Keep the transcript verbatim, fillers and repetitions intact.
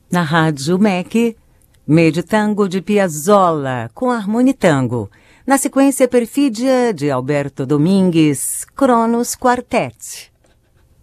Na Rádio M E C, Meditango de Piazzolla, com Harmonitango. Na sequência, Perfídia, de Alberto Domingues, Cronos Quartet.